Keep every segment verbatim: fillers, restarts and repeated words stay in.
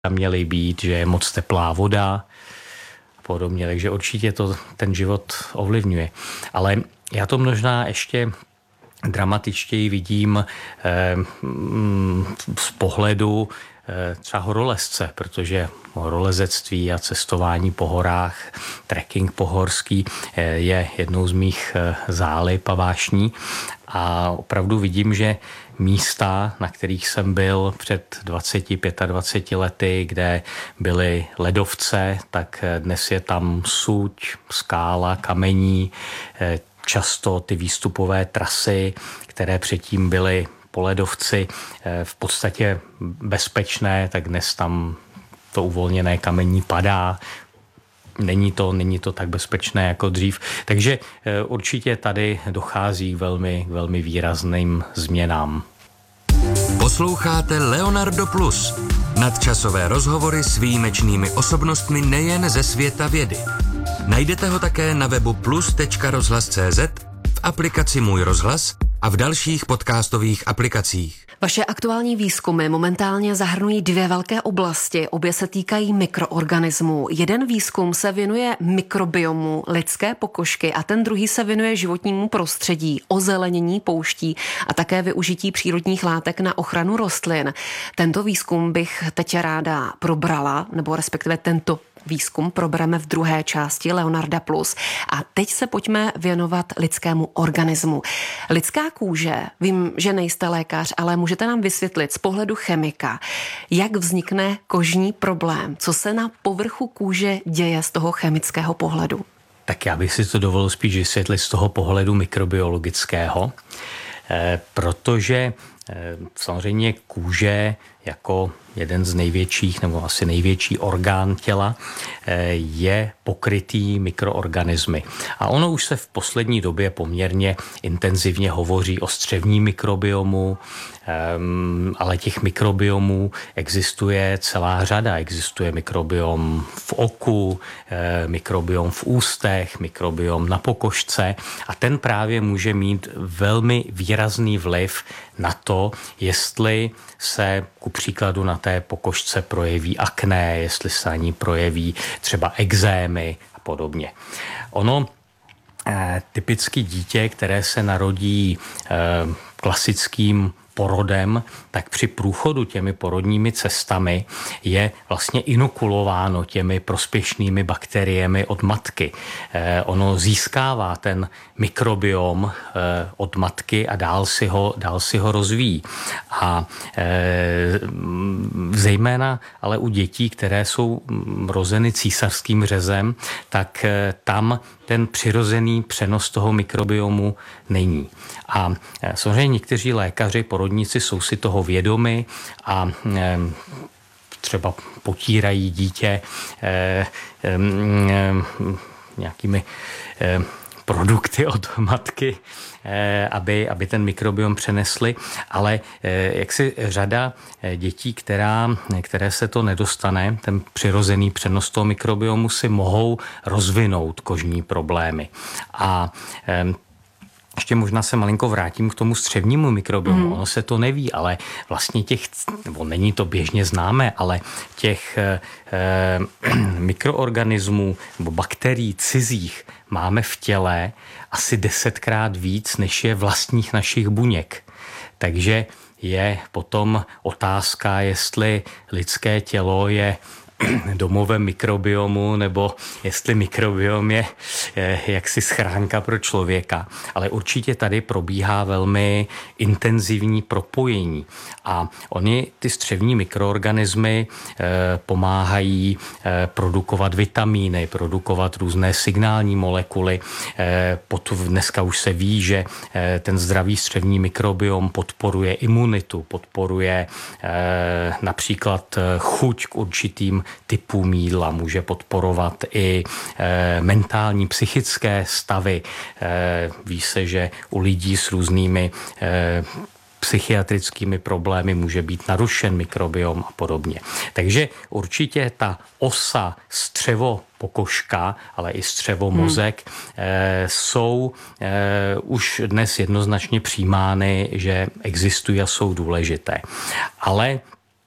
tam měly být, že je moc teplá voda a podobně, takže určitě to ten život ovlivňuje. Ale já to možná ještě dramatičtěji vidím eh, z pohledu eh, třeba horolezce, protože horolezectví a cestování po horách, trekking pohorský eh, je jednou z mých eh, zálib a vášní a opravdu vidím, že místa, na kterých jsem byl před dvaceti, dvaceti pěti lety, kde byly ledovce, tak dnes je tam suť, skála, kamení, eh, často ty výstupové trasy, které předtím byly po ledovci v podstatě bezpečné, tak dnes tam to uvolněné kamení padá. Není to, není to tak bezpečné jako dřív. Takže určitě tady dochází velmi, velmi výrazným změnám. Posloucháte Leonardo Plus. Nadčasové rozhovory s výjimečnými osobnostmi nejen ze světa vědy. Najdete ho také na webu plus tečka rozhlas tečka cé zet, v aplikaci Můj rozhlas a v dalších podcastových aplikacích. Vaše aktuální výzkumy momentálně zahrnují dvě velké oblasti, obě se týkají mikroorganismů. Jeden výzkum se věnuje mikrobiomu lidské pokožky a ten druhý se věnuje životnímu prostředí, ozelenění pouští a také využití přírodních látek na ochranu rostlin. Tento výzkum bych teď ráda probrala, nebo respektive tento výzkum probereme v druhé části Leonarda Plus. A teď se pojďme věnovat lidskému organismu. Lidská kůže, vím, že nejste lékař, ale můžete nám vysvětlit z pohledu chemika, jak vznikne kožní problém, co se na povrchu kůže děje z toho chemického pohledu. Tak já bych si to dovolil spíš vysvětlit z toho pohledu mikrobiologického, eh, protože eh, samozřejmě kůže jako jeden z největších, nebo asi největší orgán těla, je pokrytý mikroorganismy. A ono už se v poslední době poměrně intenzivně hovoří o střevním mikrobiomu, ale těch mikrobiomů existuje celá řada. Existuje mikrobiom v oku, mikrobiom v ústech, mikrobiom na pokožce a ten právě může mít velmi výrazný vliv na to, jestli se ku příkladu na té pokožce projeví akné, jestli se na ní projeví třeba ekzémy a podobně. Ono eh, typicky dítě, které se narodí eh, klasickým porodem, tak při průchodu těmi porodními cestami je vlastně inokulováno těmi prospěšnými bakteriemi od matky. Eh, ono získává ten mikrobiom eh, od matky a dál si ho, dál si ho rozvíjí. A eh, zejména ale u dětí, které jsou rozeny císařským řezem, tak eh, tam ten přirozený přenos toho mikrobiomu není. A eh, samozřejmě někteří lékaři, porodníci jsou si toho vědomi a eh, třeba potírají dítě eh, eh, nějakými eh, produkty od matky, aby, aby ten mikrobiom přenesli, ale jak si řada dětí, která, které se to nedostane, ten přirozený přenos toho mikrobiomu, si mohou rozvinout kožní problémy. A ještě možná se malinko vrátím k tomu střevnímu mikrobiomu. Mm. Ono se to neví, ale vlastně těch, nebo není to běžně známé, ale těch eh, mikroorganismů nebo bakterií cizích máme v těle asi desetkrát víc, než je vlastních našich buněk. Takže je potom otázka, jestli lidské tělo je domovem mikrobiomu, nebo jestli mikrobiom je, je jaksi schránka pro člověka. Ale určitě tady probíhá velmi intenzivní propojení. A oni, ty střevní mikroorganismy, eh, pomáhají eh, produkovat vitamíny, produkovat různé signální molekuly. Eh, pot, dneska už se ví, že eh, ten zdravý střevní mikrobiom podporuje imunitu, podporuje eh, například chuť k určitým typů jídla, může podporovat i e, mentální, psychické stavy. E, ví se, že u lidí s různými e, psychiatrickými problémy může být narušen mikrobiom a podobně. Takže určitě ta osa střevo pokožka, ale i střevo mozek hmm. e, jsou e, už dnes jednoznačně přijímány, že existují a jsou důležité. Ale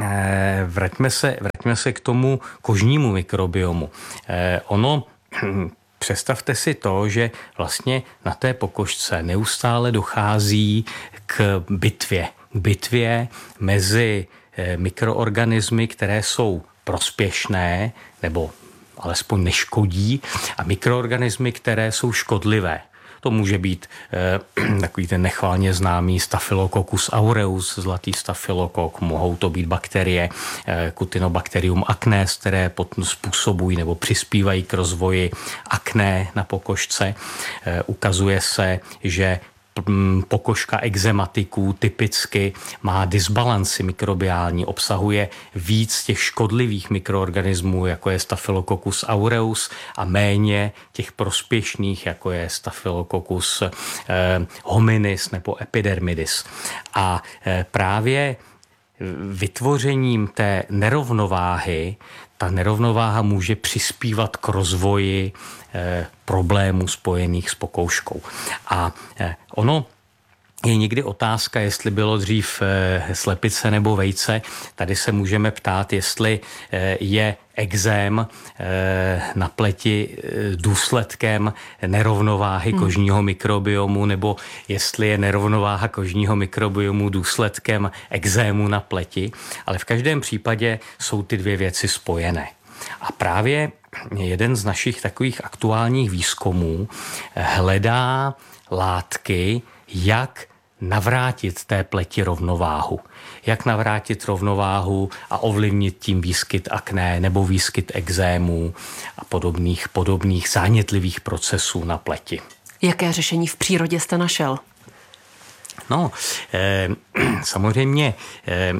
vraťme se, vraťme se k tomu kožnímu mikrobiomu. Ono, představte si to, že vlastně na té pokožce neustále dochází k bitvě. K bitvě mezi mikroorganismy, které jsou prospěšné nebo alespoň neškodí, a mikroorganismy, které jsou škodlivé. To může být eh, takový ten nechválně známý Staphylococcus aureus, zlatý stafylokok, mohou to být bakterie eh, Cuttinobacterium acnes, které potom způsobují nebo přispívají k rozvoji akné na pokožce. Eh, ukazuje se, že pokožka exematiků typicky má disbalanci mikrobiální, obsahuje víc těch škodlivých mikroorganismů, jako je Staphylococcus aureus, a méně těch prospěšných, jako je Staphylococcus eh, hominis nebo epidermidis. A eh, právě vytvořením té nerovnováhy ta nerovnováha může přispívat k rozvoji eh, problémů spojených s pokouškou. A eh, ono je někdy otázka, jestli bylo dřív eh, slepice nebo vejce. Tady se můžeme ptát, jestli eh, je ekzém eh, na pleti eh, důsledkem nerovnováhy hmm. kožního mikrobiomu, nebo jestli je nerovnováha kožního mikrobiomu důsledkem ekzému na pleti. Ale v každém případě jsou ty dvě věci spojené. A právě jeden z našich takových aktuálních výzkumů hledá látky, jak navrátit té pleti rovnováhu. Jak navrátit rovnováhu a ovlivnit tím výskyt akné nebo výskyt ekzémů a podobných, podobných zánětlivých procesů na pleti. Jaké řešení v přírodě jste našel? No, eh, samozřejmě eh,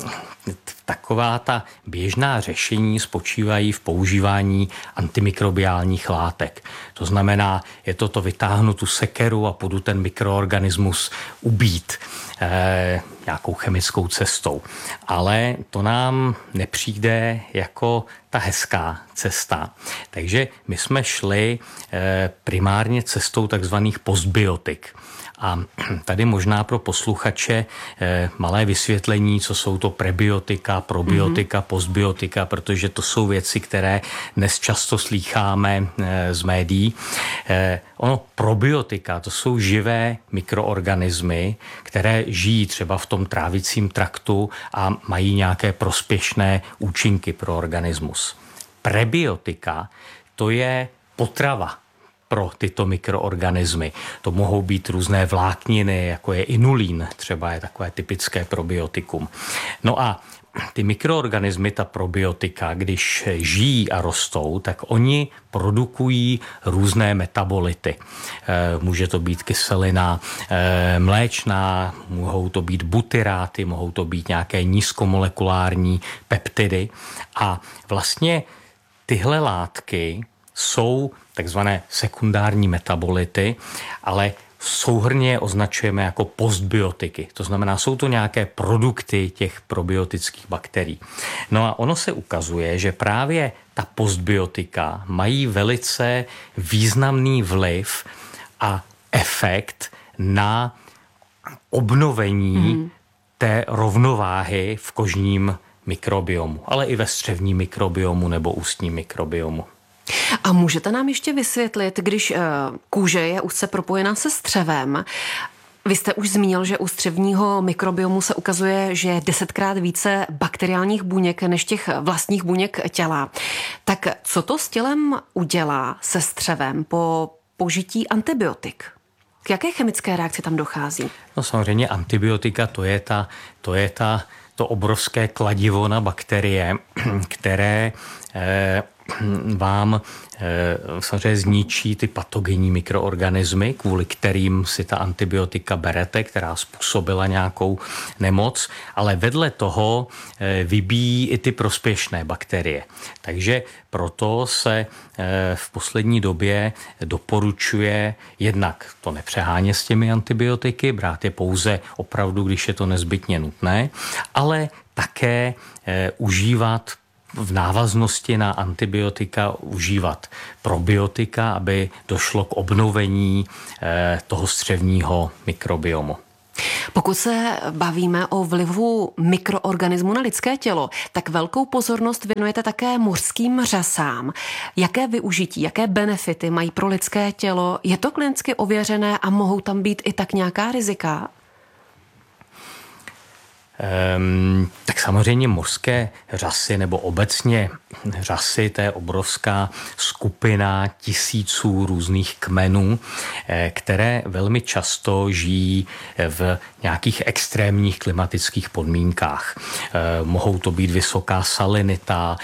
taková ta běžná řešení spočívají v používání antimikrobiálních látek. To znamená, je to to vytáhnu tu sekeru a půjdu ten mikroorganismus ubít eh, nějakou chemickou cestou. Ale to nám nepřijde jako ta hezká cesta. Takže my jsme šli eh, primárně cestou takzvaných postbiotik. A tady možná pro posluchače eh, malé vysvětlení, co jsou to prebiotika, probiotika, mm-hmm. postbiotika, protože to jsou věci, které dnes často slýcháme eh, z médií. Eh, ono, probiotika, to jsou živé mikroorganismy, které žijí třeba v tom trávicím traktu a mají nějaké prospěšné účinky pro organismus. Prebiotika, to je potrava pro tyto mikroorganismy. To mohou být různé vlákniny, jako je inulín, třeba je takové typické probiotikum. No a ty mikroorganismy, ta probiotika, když žijí a rostou, tak oni produkují různé metabolity. Může to být kyselina mléčná, mohou to být butyráty, mohou to být nějaké nízkomolekulární peptidy. A vlastně tyhle látky jsou takzvané sekundární metabolity, ale souhrnně je označujeme jako postbiotiky. To znamená, jsou to nějaké produkty těch probiotických bakterií. No a ono se ukazuje, že právě ta postbiotika mají velice významný vliv a efekt na obnovení mm. té rovnováhy v kožním mikrobiomu, ale i ve střevním mikrobiomu nebo ústním mikrobiomu. A můžete nám ještě vysvětlit, když kůže je úzce propojená se střevem, vy jste už zmínil, že u střevního mikrobiomu se ukazuje, že je desetkrát více bakteriálních buněk než těch vlastních buněk těla. Tak co to s tělem udělá se střevem po požití antibiotik? K jaké chemické reakci tam dochází? No samozřejmě antibiotika, to je ta, to je ta, to obrovské kladivo na bakterie, které eh, vám e, samozřejmě zničí ty patogenní mikroorganismy, kvůli kterým si ta antibiotika berete, která způsobila nějakou nemoc, ale vedle toho e, vybíjí i ty prospěšné bakterie. Takže proto se e, v poslední době doporučuje jednak to nepřehánět s těmi antibiotiky, brát je pouze opravdu, když je to nezbytně nutné, ale také e, užívat v návaznosti na antibiotika užívat probiotika, aby došlo k obnovení toho střevního mikrobiomu. Pokud se bavíme o vlivu mikroorganismů na lidské tělo, tak velkou pozornost věnujete také mořským řasám. Jaké využití, jaké benefity mají pro lidské tělo? Je to klinicky ověřené a mohou tam být i tak nějaká rizika? Um, tak samozřejmě mořské řasy nebo obecně řasy, to je obrovská skupina tisíců různých kmenů, které velmi často žijí v nějakých extrémních klimatických podmínkách. Mohou to být vysoká salinita,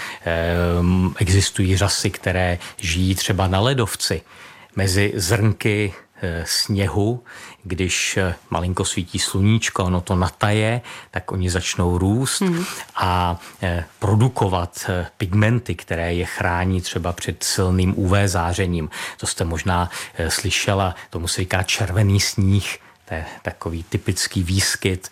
existují řasy, které žijí třeba na ledovci, mezi zrnky sněhu, když malinko svítí sluníčko, ono to nataje, tak oni začnou růst hmm. a produkovat pigmenty, které je chrání třeba před silným U V zářením. To jste možná slyšela, tomu se říká červený sníh. To je takový typický výskyt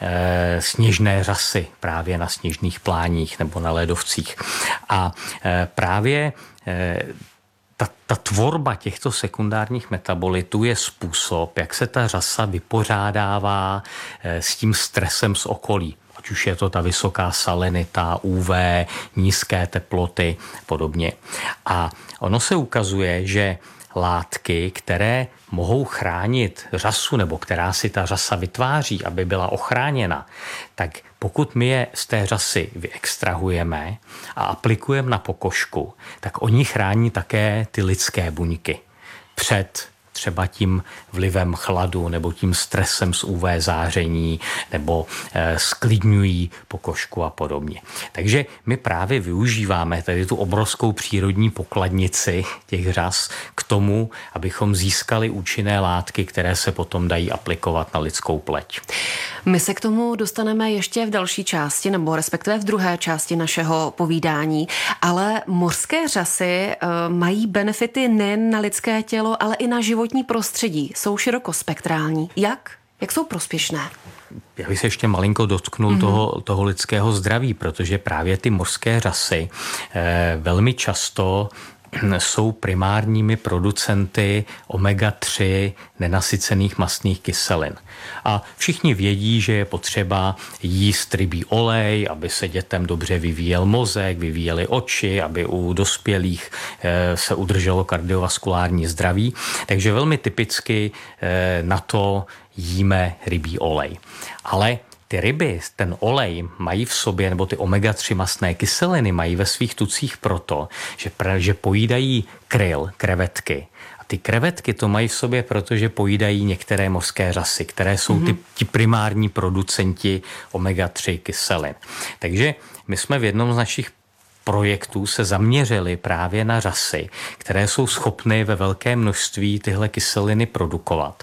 e, sněžné řasy právě na sněžných pláních nebo na ledovcích. A e, právě e, Ta, ta tvorba těchto sekundárních metabolitů je způsob, jak se ta řasa vypořádává s tím stresem z okolí. Ať už je to ta vysoká salinita, U V, nízké teploty, podobně. A ono se ukazuje, že látky, které mohou chránit řasu, nebo která si ta řasa vytváří, aby byla ochráněna, tak pokud my je z té řasy vyextrahujeme a aplikujeme na pokožku, tak oni chrání také ty lidské buňky před třeba tím vlivem chladu nebo tím stresem z U V záření nebo e, sklidňují pokožku a podobně. Takže my právě využíváme tady tu obrovskou přírodní pokladnici těch řas k tomu, abychom získali účinné látky, které se potom dají aplikovat na lidskou pleť. My se k tomu dostaneme ještě v další části, nebo respektive v druhé části našeho povídání, ale mořské řasy e, mají benefity nejen na lidské tělo, ale i na životní prostředí. Jsou širokospektrální. Jak? Jak jsou prospěšné? Já bych se ještě malinko dotknul mm-hmm. toho, toho lidského zdraví, protože právě ty mořské řasy e, velmi často jsou primárními producenty omega tři nenasycených mastných kyselin. A všichni vědí, že je potřeba jíst rybí olej, aby se dětem dobře vyvíjel mozek, vyvíjely oči, aby u dospělých se udrželo kardiovaskulární zdraví. Takže velmi typicky na to jíme rybí olej. Ale ty ryby, ten olej mají v sobě, nebo ty omega tři mastné kyseliny mají ve svých tucích proto, že, že pojídají kryl, krevetky. A ty krevetky to mají v sobě, protože pojídají některé mořské řasy, které jsou mm-hmm. ty, ti primární producenti omega tři kyselin. Takže my jsme v jednom z našich projektů se zaměřili právě na řasy, které jsou schopny ve velké množství tyhle kyseliny produkovat.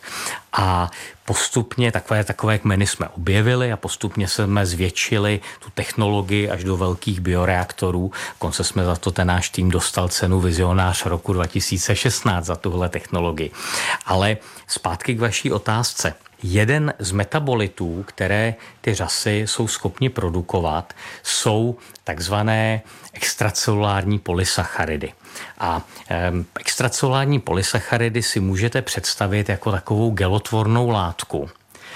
A postupně takové, takové kmeny jsme objevili a postupně jsme zvětšili tu technologii až do velkých bioreaktorů. Konce jsme za to ten náš tým dostal cenu Vizionář roku dva tisíce šestnáct za tuhle technologii. Ale zpátky k vaší otázce. Jeden z metabolitů, které ty řasy jsou schopni produkovat, jsou takzvané extracelulární polysacharidy. A e, extracelulární polysacharidy si můžete představit jako takovou gelotvornou látku,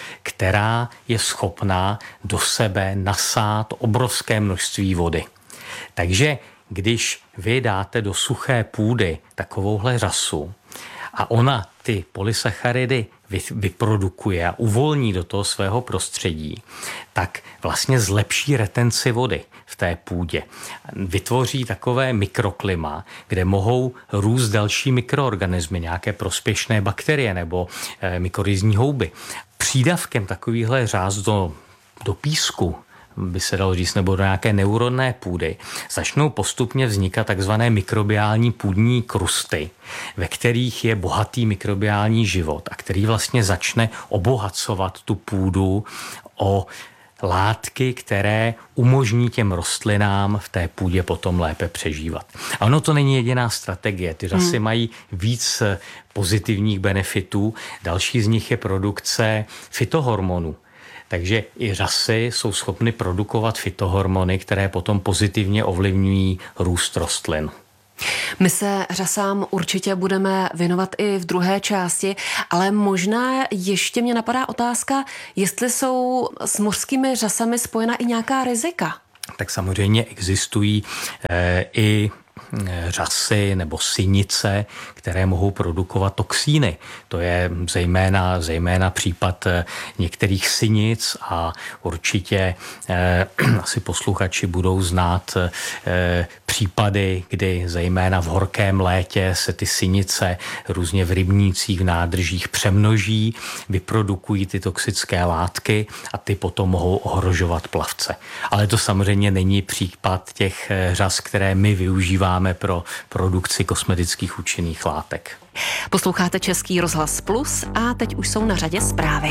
která je schopná do sebe nasát obrovské množství vody. Takže když vy dáte do suché půdy takovouhle řasu a ona ty polysacharidy vyprodukuje a uvolní do toho svého prostředí, tak vlastně zlepší retenci vody v té půdě. Vytvoří takové mikroklima, kde mohou růst další mikroorganismy, nějaké prospěšné bakterie nebo e, mykorizní houby. Přídavkem takovýchhle řas do, do písku, by se dalo říct, nebo do nějaké neuronné půdy, začnou postupně vznikat takzvané mikrobiální půdní krusty, ve kterých je bohatý mikrobiální život a který vlastně začne obohacovat tu půdu o látky, které umožní těm rostlinám v té půdě potom lépe přežívat. A ono to není jediná strategie. Ty řasy hmm. mají víc pozitivních benefitů. Další z nich je produkce fytohormonů. Takže i řasy jsou schopny produkovat fytohormony, které potom pozitivně ovlivňují růst rostlin. My se řasám určitě budeme věnovat i v druhé části, ale možná ještě mě napadá otázka, jestli jsou s mořskými řasami spojena i nějaká rizika. Tak samozřejmě existují e, i řasy nebo sinice, které mohou produkovat toxíny. To je zejména, zejména případ některých sinic a určitě eh, asi posluchači budou znát eh, případy, kdy zejména v horkém létě se ty sinice různě v rybnících, v nádržích přemnoží, vyprodukují ty toxické látky a ty potom mohou ohrožovat plavce. Ale to samozřejmě není případ těch řas, které my využíváme pro produkci kosmetických účinných látek. Posloucháte Český rozhlas Plus a teď už jsou na řadě zprávy.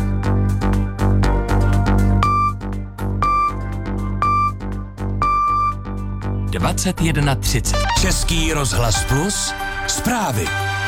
dvacet jedna třicet. Český rozhlas Plus. Zprávy.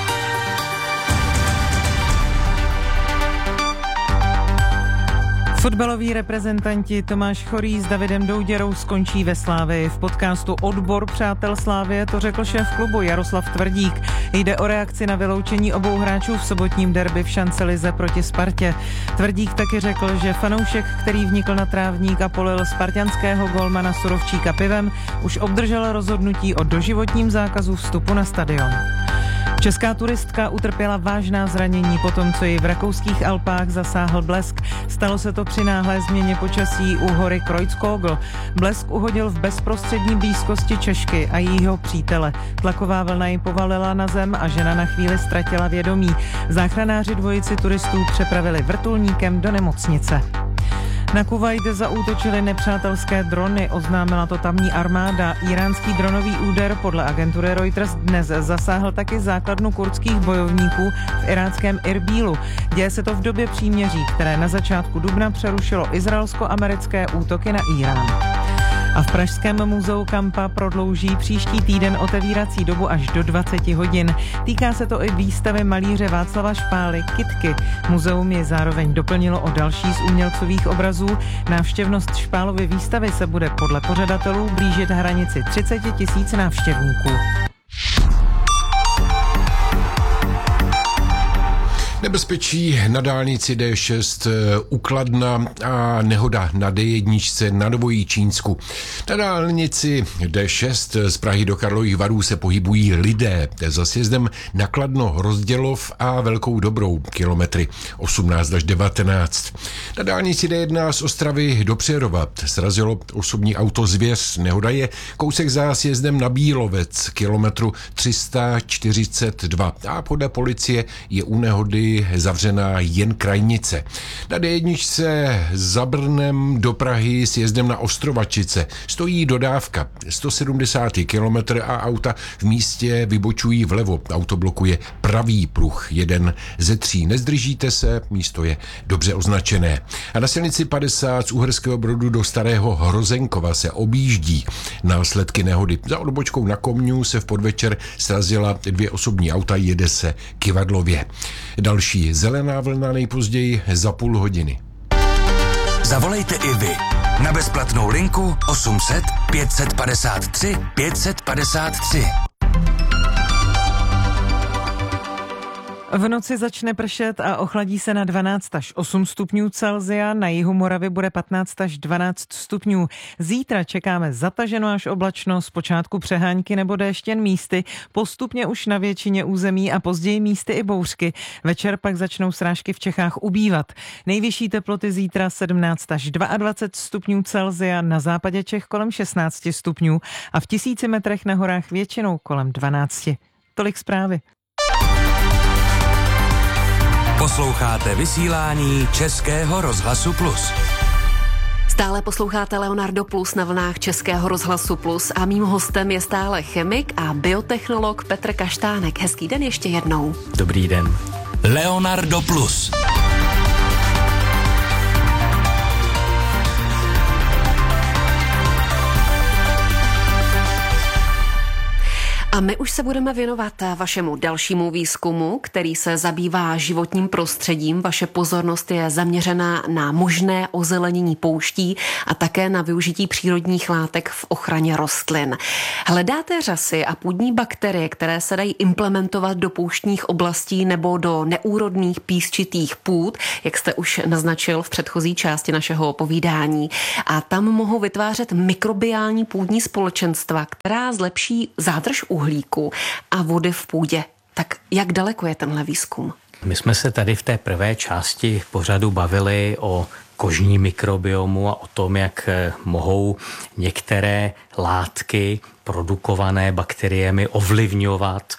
Fotbaloví reprezentanti Tomáš Chorý s Davidem Douděrou skončí ve Slávii. V podcastu Odbor přátel Slávie to řekl šéf klubu Jaroslav Tvrdík. Jde o reakci na vyloučení obou hráčů v sobotním derby v šancelize proti Spartě. Tvrdík taky řekl, že fanoušek, který vnikl na trávník a polil spartanského golmana Surovčíka pivem, už obdržel rozhodnutí o doživotním zákazu vstupu na stadion. Česká turistka utrpěla vážná zranění po tom, co ji v rakouských Alpách zasáhl blesk. Stalo se to při náhlé změně počasí u hory Kreuzkogel. Blesk uhodil v bezprostřední blízkosti Češky a jejího přítele. Tlaková vlna ji povalila na zem a žena na chvíli ztratila vědomí. Záchranáři dvojici turistů přepravili vrtulníkem do nemocnice. Na Kuvajt zaútočily nepřátelské drony, oznámila to tamní armáda. Íránský dronový úder podle agentury Reuters dnes zasáhl taky základnu kurdských bojovníků v iráckém Irbílu. Děje se to v době příměří, které na začátku dubna přerušilo izraelsko-americké útoky na Irán. A v pražském muzeu Kampa prodlouží příští týden otevírací dobu až do dvacet hodin. Týká se to i výstavy malíře Václava Špály Kytky. Muzeum je zároveň doplnilo o další z umělcových obrazů. Návštěvnost Špálovy výstavy se bude podle pořadatelů blížit hranici třicet tisíc návštěvníků. Nebezpečí na dálnici D šest u Kladna a nehoda na D jedna na Novojí Čínsku. Na dálnici D šest z Prahy do Karlových Varů se pohybují lidé. Za sjezdem na Kladno Rozdělov a Velkou Dobrou kilometry osmnáct až devatenáct. Na dálnici D jedna z Ostravy do Přerova srazilo osobní auto Zvěř. Nehoda je kousek za sjezdem na Bílovec kilometru tři sta čtyřicet dva. A podle policie je u nehody zavřená jen krajnice. Na D jedna za Brnem do Prahy s jezdem na Ostrovačice stojí dodávka sto sedmdesát kilometrů a auta v místě vybočují vlevo. Auto blokuje pravý pruh, jeden ze tří. Nezdržíte se, místo je dobře označené. A na silnici padesát z Uherského Brodu do Starého Hrozenkova se objíždí následky nehody. Za odbočkou na Komňu se v podvečer srazila dvě osobní auta, jede se kyvadlově. Další zelená vlna nejpozději za půl hodiny. Zavolejte i vy na bezplatnou linku osm set pět padesát tři pět padesát tři. V noci začne pršet a ochladí se na dvanáct až osm stupňů Celsia, na jihu Moravy bude patnáct až dvanáct stupňů. Zítra čekáme zataženou až oblačno, zpočátku přehánky nebo déšť jen místy, postupně už na většině území a později místy i bouřky. Večer pak začnou srážky v Čechách ubývat. Nejvyšší teploty zítra sedmnáct až dvacet dva stupňů Celsia, na západě Čech kolem šestnáct stupňů a v tisíci metrech na horách většinou kolem dvanáct. Tolik zprávy. Posloucháte vysílání Českého rozhlasu Plus. Stále posloucháte Leonardo Plus na vlnách Českého rozhlasu Plus a mým hostem je stále chemik a biotechnolog Petr Kaštánek. Hezký den ještě jednou. Dobrý den. Leonardo Plus. A my už se budeme věnovat vašemu dalšímu výzkumu, který se zabývá životním prostředím. Vaše pozornost je zaměřená na možné ozelenění pouští a také na využití přírodních látek v ochraně rostlin. Hledáte řasy a půdní bakterie, které se dají implementovat do pouštních oblastí nebo do neúrodných písčitých půd, jak jste už naznačil v předchozí části našeho povídání. A tam mohou vytvářet mikrobiální půdní společenstva, která zlepší zádrž uhlíku a vody v půdě. Tak jak daleko je tenhle výzkum? My jsme se tady v té prvé části pořadu bavili o kožní mikrobiomu a o tom, jak mohou některé látky produkované bakteriemi ovlivňovat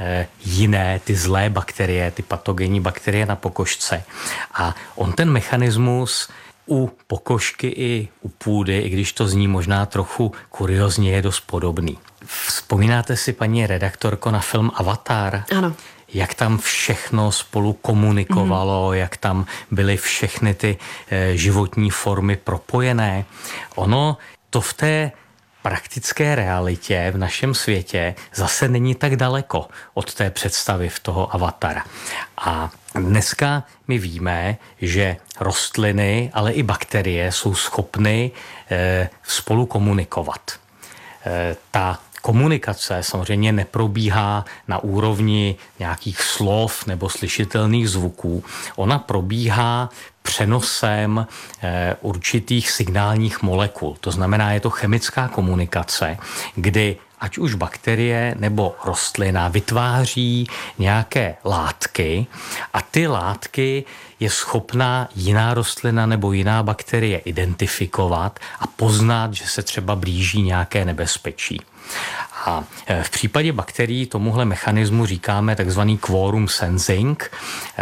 jiné, ty zlé bakterie, ty patogenní bakterie na pokožce. A on ten mechanismus u pokožky i u půdy, i když to zní možná trochu kuriozně, je dost podobný. Vzpomínáte si, paní redaktorko, na film Avatar? Ano. Jak tam všechno spolu komunikovalo, mm. jak tam byly všechny ty e, životní formy propojené. Ono to v té praktické realitě v našem světě zase není tak daleko od té představy v toho Avatara. A dneska my víme, že rostliny, ale i bakterie jsou schopny e, spolu komunikovat. E, ta komunikace samozřejmě neprobíhá na úrovni nějakých slov nebo slyšitelných zvuků. Ona probíhá přenosem e, určitých signálních molekul. To znamená, je to chemická komunikace, kdy ať už bakterie nebo rostlina vytváří nějaké látky a ty látky je schopná jiná rostlina nebo jiná bakterie identifikovat a poznat, že se třeba blíží nějaké nebezpečí. A v případě bakterií tomuhle mechanismu říkáme takzvaný quorum sensing.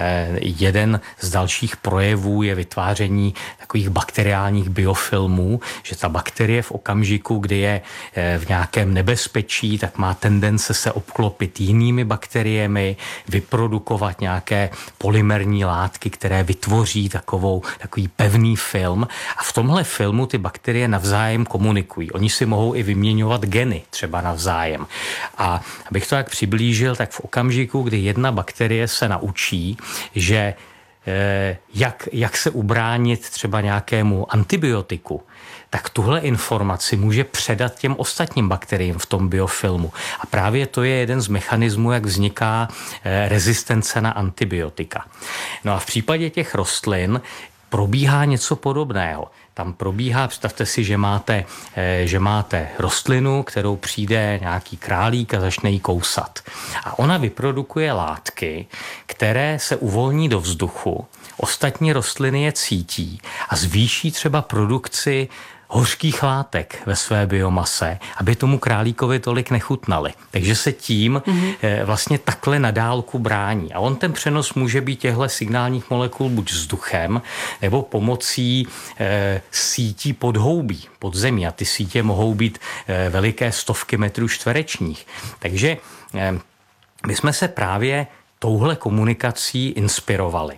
Jeden z dalších projevů je vytváření takových bakteriálních biofilmů, že ta bakterie v okamžiku, kdy je v nějakém nebezpečí, tak má tendence se obklopit jinými bakteriemi, vyprodukovat nějaké polymerní látky, které vytvoří takovou, takový pevný film. A v tomhle filmu ty bakterie navzájem komunikují. Oni si mohou i vyměňovat geny třeba navzájem. A abych to jak přiblížil, tak v okamžiku, kdy jedna bakterie se naučí, že eh, jak, jak se ubránit třeba nějakému antibiotiku, tak tuhle informaci může předat těm ostatním bakteriím v tom biofilmu. A právě to je jeden z mechanismů, jak vzniká eh, rezistence na antibiotika. No a v případě těch rostlin probíhá něco podobného. Tam probíhá, představte si, že máte, že máte rostlinu, kterou přijde nějaký králík a začne jí kousat. A ona vyprodukuje látky, které se uvolní do vzduchu, ostatní rostliny je cítí a zvýší třeba produkci hořkých látek ve své biomase, aby tomu králíkovi tolik nechutnali. Takže se tím mm-hmm. vlastně takhle na dálku brání. A on ten přenos může být těchto signálních molekul buď vzduchem, nebo pomocí e, sítí podhoubí, podzemí. A ty sítě mohou být e, veliké stovky metrů čtverečních. Takže e, my jsme se právě touhle komunikací inspirovali.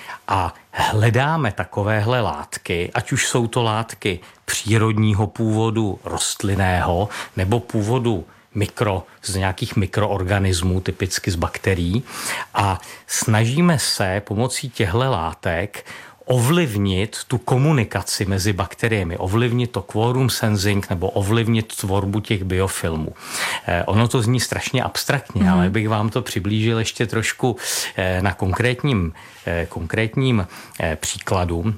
A hledáme takovéhle látky, ať už jsou to látky přírodního původu rostlinného nebo původu mikro, z nějakých mikroorganismů, typicky z bakterií. A snažíme se pomocí těchto látek ovlivnit tu komunikaci mezi bakteriemi, ovlivnit to quorum sensing nebo ovlivnit tvorbu těch biofilmů. Eh, ono to zní strašně abstraktně, mm. ale bych vám to přiblížil ještě trošku eh, na konkrétním, eh, konkrétním eh, příkladu.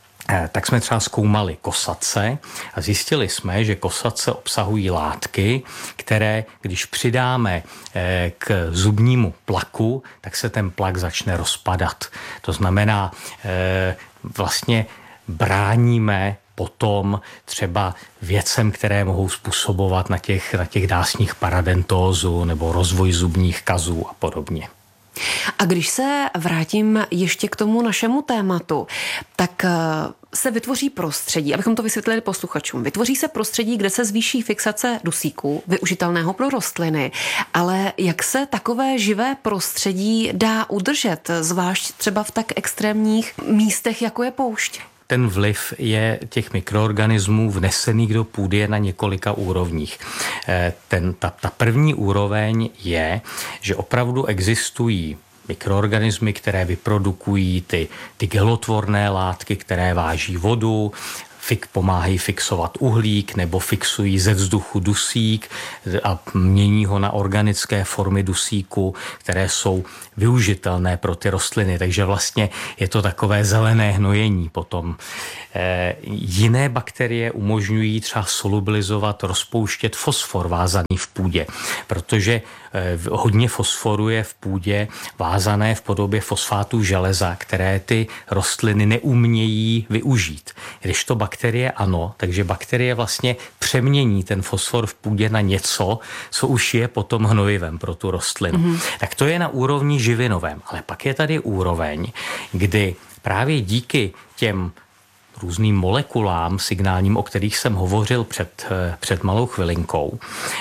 Tak jsme třeba zkoumali kosace a zjistili jsme, že kosace obsahují látky, které, když přidáme k zubnímu plaku, tak se ten plak začne rozpadat. To znamená, vlastně bráníme potom třeba věcem, které mohou způsobovat na těch, na těch dásních paradentózu nebo rozvoj zubních kazů a podobně. A když se vrátím ještě k tomu našemu tématu, tak se vytvoří prostředí, abychom to vysvětlili posluchačům, vytvoří se prostředí, kde se zvýší fixace dusíku, využitelného pro rostliny, ale jak se takové živé prostředí dá udržet, zvlášť třeba v tak extrémních místech, jako je poušť? ten vliv je těch mikroorganismů vnesených do půdy je na několika úrovních. Ten, ta, ta první úroveň je, že opravdu existují mikroorganismy, které vyprodukují ty, ty gelotvorné látky, které váží vodu, fik, pomáhají fixovat uhlík nebo fixují ze vzduchu dusík a mění ho na organické formy dusíku, které jsou využitelné pro ty rostliny. Takže vlastně je to takové zelené hnojení potom. E, jiné bakterie umožňují třeba solubilizovat, rozpouštět fosfor vázaný v půdě, protože e, hodně fosforu je v půdě vázané v podobě fosfátů železa, které ty rostliny neumějí využít. Když to bakterie ano, takže bakterie vlastně přemění ten fosfor v půdě na něco, co už je potom hnojivem pro tu rostlinu. Mm-hmm. Tak to je na úrovni živinovém, ale pak je tady úroveň, kdy právě díky těm různým molekulám signálním, o kterých jsem hovořil před, před malou chvilinkou,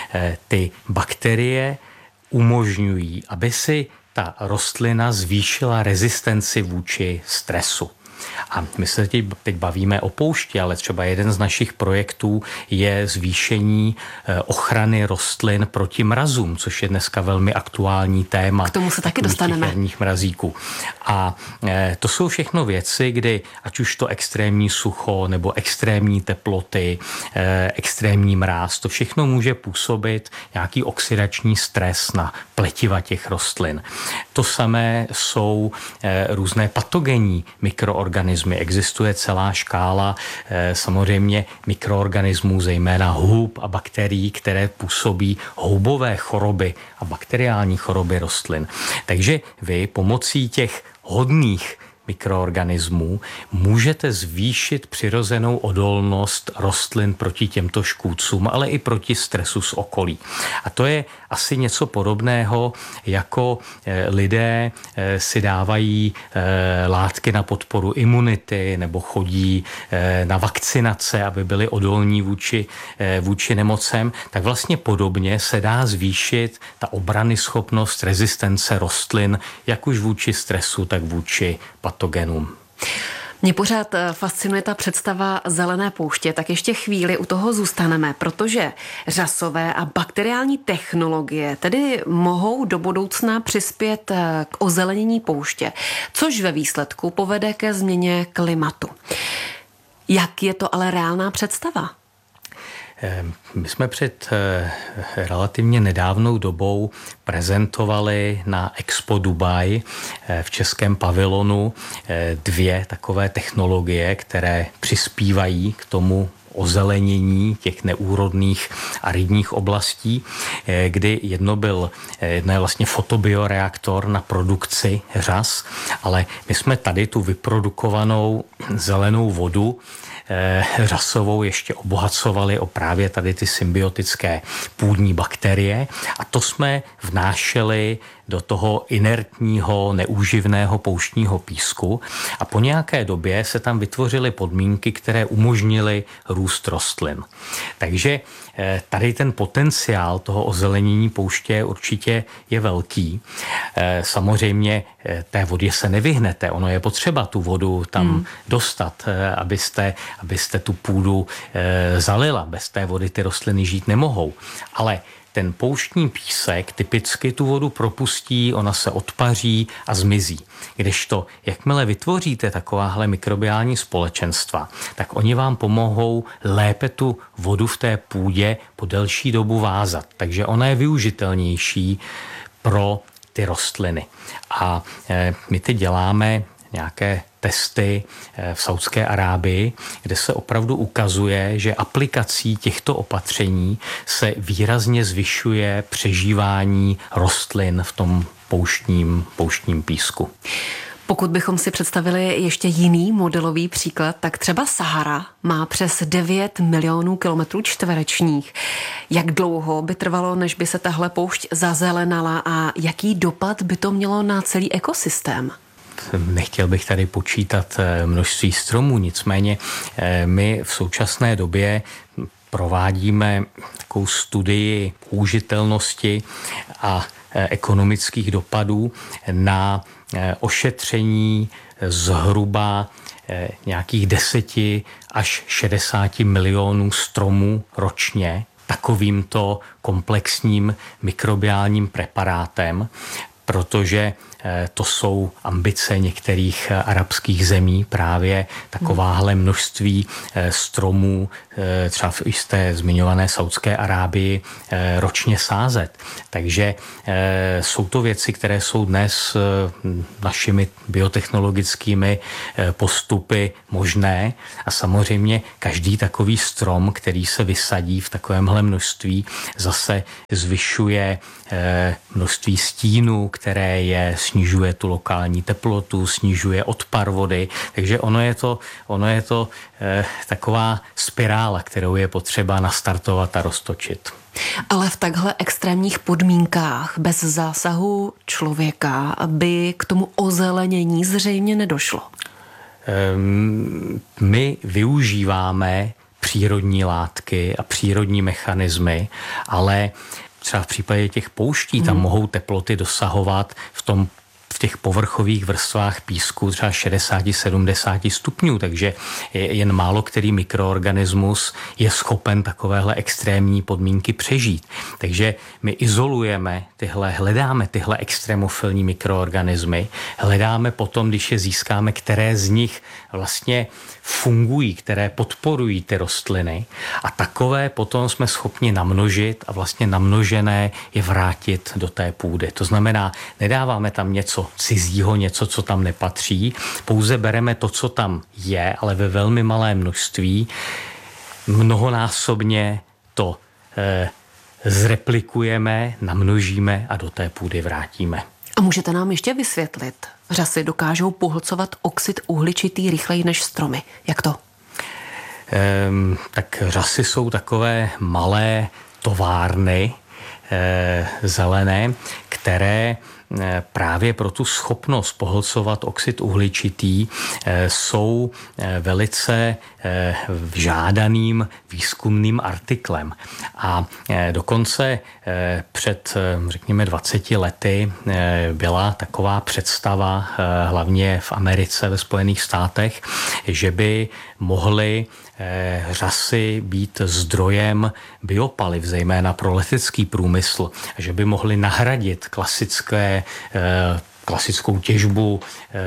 ty bakterie umožňují, aby si ta rostlina zvýšila rezistenci vůči stresu. A my se teď bavíme o poušti, ale třeba jeden z našich projektů je zvýšení ochrany rostlin proti mrazům, což je dneska velmi aktuální téma. K tomu se taky dostaneme. Mrazíků. A to jsou všechno věci, kdy ať už to extrémní sucho nebo extrémní teploty, extrémní mráz, to všechno může působit nějaký oxidační stres na pletiva těch rostlin. To samé jsou různé patogenní mikroorganismy. Existuje celá škála samozřejmě mikroorganismů, zejména hub a bakterií, které působí houbové choroby a bakteriální choroby rostlin. Takže vy pomocí těch hodných mikroorganismů můžete zvýšit přirozenou odolnost rostlin proti těmto škůdcům, ale i proti stresu z okolí. A to je asi něco podobného, jako lidé si dávají látky na podporu imunity nebo chodí na vakcinace, aby byli odolní vůči, vůči nemocem, tak vlastně podobně se dá zvýšit ta obranyschopnost rezistence rostlin, jak už vůči stresu, tak vůči patogenům. Mě pořád fascinuje ta představa zelené pouště, tak ještě chvíli u toho zůstaneme, protože řasové a bakteriální technologie tedy mohou do budoucna přispět k ozelenění pouště, což ve výsledku povede ke změně klimatu. Jak je to ale reálná představa? My jsme před relativně nedávnou dobou prezentovali na Expo Dubai v českém pavilonu dvě takové technologie, které přispívají k tomu ozelenění těch neúrodných aridních oblastí, kdy jedno byl, jedno je vlastně fotobioreaktor na produkci řas, ale my jsme tady tu vyprodukovanou zelenou vodu řasovou ještě obohacovali o právě tady ty symbiotické půdní bakterie a to jsme vnášeli do toho inertního, neúživného pouštního písku a po nějaké době se tam vytvořily podmínky, které umožnily růst rostlin. Takže tady ten potenciál toho ozelenění pouště určitě je velký. Samozřejmě té vodě se nevyhnete, ono je potřeba tu vodu tam hmm. dostat, abyste, abyste tu půdu zalila. Bez té vody ty rostliny žít nemohou. Ale ten pouštní písek typicky tu vodu propustí, ona se odpaří a zmizí. Kdežto, jakmile vytvoříte takováhle mikrobiální společenstva, tak oni vám pomohou lépe tu vodu v té půdě po delší dobu vázat. Takže ona je využitelnější pro ty rostliny. A my teď děláme nějaké testy v Saudské Arábii, kde se opravdu ukazuje, že aplikací těchto opatření se výrazně zvyšuje přežívání rostlin v tom pouštním, pouštním písku. Pokud bychom si představili ještě jiný modelový příklad, tak třeba Sahara má přes devět milionů kilometrů čtverečních. Jak dlouho by trvalo, než by se tahle poušť zazelenala a jaký dopad by to mělo na celý ekosystém? Nechtěl bych tady počítat množství stromů, nicméně my v současné době provádíme takovou studii použitelnosti a ekonomických dopadů na ošetření zhruba nějakých deseti až šedesáti milionů stromů ročně takovýmto komplexním mikrobiálním preparátem, protože to jsou ambice některých arabských zemí, právě takováhle množství stromů, třeba v té zmiňované Saudské Arábii, ročně sázet. Takže jsou to věci, které jsou dnes našimi biotechnologickými postupy možné a samozřejmě každý takový strom, který se vysadí v takovémhle množství, zase zvyšuje množství stínu, které je snižuje tu lokální teplotu, snižuje odpar vody, takže ono je to, ono je to eh, taková spirála, kterou je potřeba nastartovat a roztočit. Ale v takhle extrémních podmínkách bez zásahu člověka by k tomu ozelenění zřejmě nedošlo. Um, my využíváme přírodní látky a přírodní mechanismy, ale třeba v případě těch pouští tam hmm. mohou teploty dosahovat v tom v těch povrchových vrstvách písku třeba šedesát až sedmdesát stupňů, takže jen málo který mikroorganismus je schopen takovéhle extrémní podmínky přežít. Takže my izolujeme tyhle, hledáme tyhle extrémofilní mikroorganismy, hledáme potom, když je získáme, které z nich vlastně fungují, které podporují ty rostliny a takové potom jsme schopni namnožit a vlastně namnožené je vrátit do té půdy. To znamená, nedáváme tam něco cizího, něco, co tam nepatří, pouze bereme to, co tam je, ale ve velmi malém množství, mnohonásobně to eh, zreplikujeme, namnožíme a do té půdy vrátíme. A můžete nám ještě vysvětlit? Řasy dokážou pohlcovat oxid uhličitý rychleji než stromy. Jak to? Ehm, tak řasy jsou takové malé továrny e, zelené, které právě pro tu schopnost pohlcovat oxid uhličitý jsou velice žádaným výzkumným artiklem. A dokonce před, řekněme, dvaceti lety byla taková představa, hlavně v Americe, ve Spojených státech, že by mohly řasy být zdrojem biopaliv, zejména pro letecký průmysl, že by mohly nahradit klasické klasickou těžbu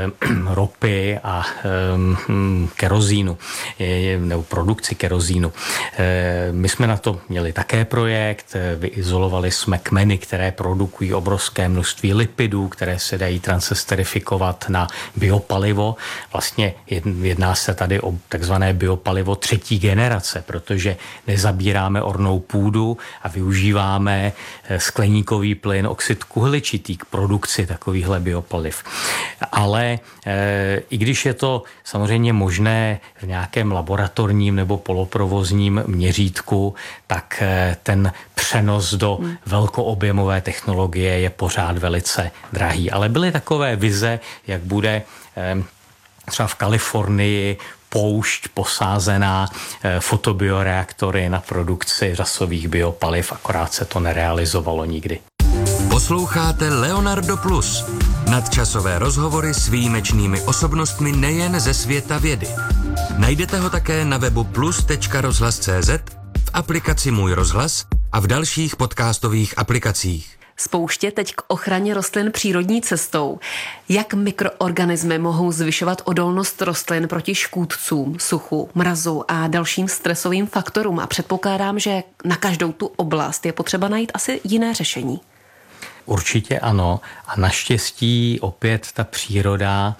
ropy a kerozínu, nebo produkci kerozínu. My jsme na to měli také projekt, vyizolovali jsme kmeny, které produkují obrovské množství lipidů, které se dají transesterifikovat na biopalivo. Vlastně jedná se tady o takzvané biopalivo třetí generace, protože nezabíráme ornou půdu a využíváme skleníkový plyn, oxid uhličitý k produkci takovýchhle biopaliv. Ale e, i když je to samozřejmě možné v nějakém laboratorním nebo poloprovozním měřítku, tak e, ten přenos do hmm. velkoobjemové technologie je pořád velice drahý. Ale byly takové vize, jak bude e, třeba v Kalifornii poušť posázená e, fotobioreaktory na produkci řasových biopaliv, akorát se to nerealizovalo nikdy. Posloucháte Leonardo Plus, nadčasové rozhovory s výjimečnými osobnostmi nejen ze světa vědy. Najdete ho také na webu plus tečka rozhlas tečka cé zet, v aplikaci Můj rozhlas a v dalších podcastových aplikacích. Spouště teď k ochraně rostlin přírodní cestou. Jak mikroorganismy mohou zvyšovat odolnost rostlin proti škůdcům, suchu, mrazu a dalším stresovým faktorům? A předpokládám, že na každou tu oblast je potřeba najít asi jiné řešení. Určitě ano a naštěstí opět ta příroda